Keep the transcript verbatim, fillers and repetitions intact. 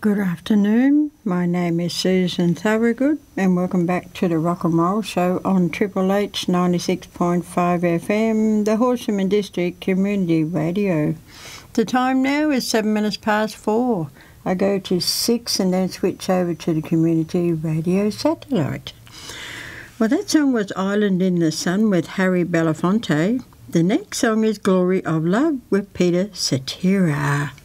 Good afternoon. My name is Susan Thorogood, and welcome back to the Rock and Roll Show on Triple H ninety-six point five F M, the Horsham District Community Radio. The time now is seven minutes past four. I go to six and then switch over to the Community Radio Satellite. Well, that song was Island in the Sun with Harry Belafonte. The next song is Glory of Love with Peter Cetera.